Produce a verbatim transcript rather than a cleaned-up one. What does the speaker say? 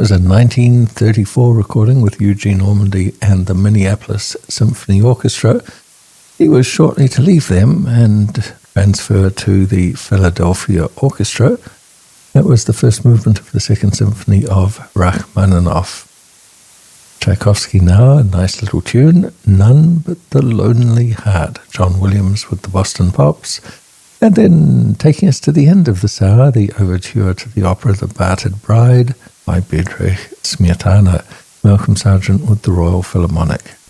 was a nineteen thirty-four recording with Eugene Ormandy and the Minneapolis Symphony Orchestra. He was shortly to leave them and transfer to the Philadelphia Orchestra. That was the first movement of the Second Symphony of Rachmaninoff. Tchaikovsky now, a nice little tune, None But the Lonely Heart, John Williams with the Boston Pops. And then taking us to the end of this hour, the overture to the opera The Battered Bride by Bedřich Smetana, Malcolm Sargent with the Royal Philharmonic.